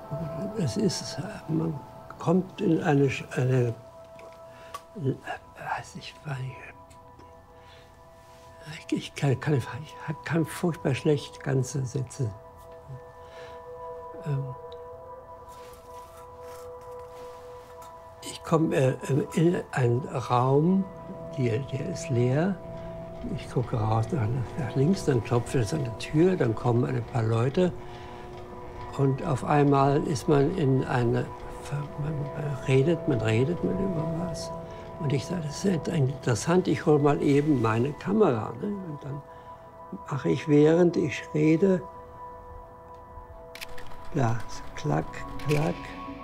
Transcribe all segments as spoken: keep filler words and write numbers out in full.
Es ist, man kommt in eine, eine weiß ich, ich kann, kann, ich kann furchtbar schlecht ganze Sätze. Ich komme in einen Raum, der, der ist leer. Ich gucke raus nach, nach links, dann klopft es an der Tür, dann kommen ein paar Leute. Und auf einmal ist man in eine, man redet, man redet man über was. Und ich sage, das ist interessant, ich hole mal eben meine Kamera. Ne? Und dann mache ich, während ich rede, ja, klack, klack.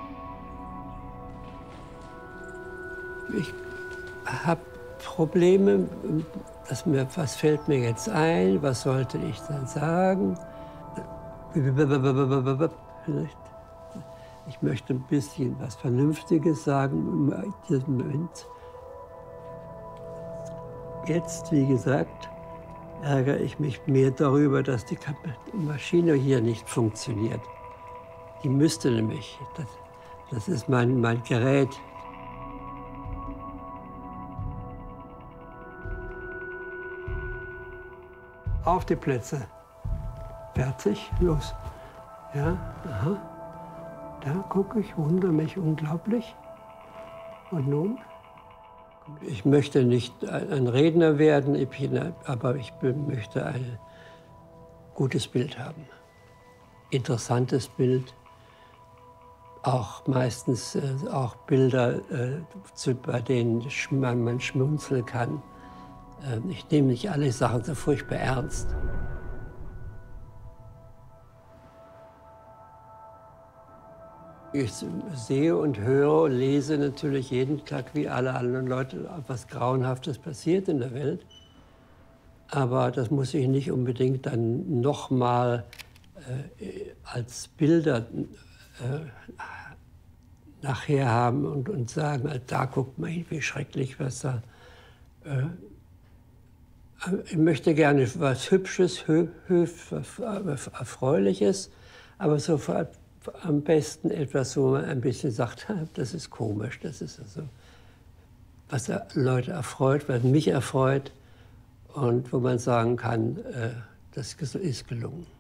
Ich habe Probleme, dass mir, was fällt mir jetzt ein, was sollte ich dann sagen? Ich möchte ein bisschen was Vernünftiges sagen in diesem Moment. Jetzt, wie gesagt, ärgere ich mich mehr darüber, dass die Maschine hier nicht funktioniert. Die müsste nämlich. Das, das ist mein, mein Gerät. Auf die Plätze. Fertig, los. Ja, aha. Da gucke ich, wundere mich unglaublich. Und nun? Ich möchte nicht ein Redner werden, aber ich möchte ein gutes Bild haben. Interessantes Bild. Auch meistens äh, auch Bilder, äh, zu, bei denen man, man schmunzeln kann. Äh, ich nehme nicht alle Sachen so furchtbar ernst. Ich sehe und höre und lese natürlich jeden Tag wie alle anderen Leute, was Grauenhaftes passiert in der Welt. Aber das muss ich nicht unbedingt dann nochmal äh, als Bilder äh, nachher haben und, und sagen, da guckt man hin, wie schrecklich, was da. Äh, ich möchte gerne was Hübsches, hö, hö, Erfreuliches, aber sofort am besten etwas, wo man ein bisschen sagt, das ist komisch, das ist also, was Leute erfreut, was mich erfreut und wo man sagen kann, das ist gelungen.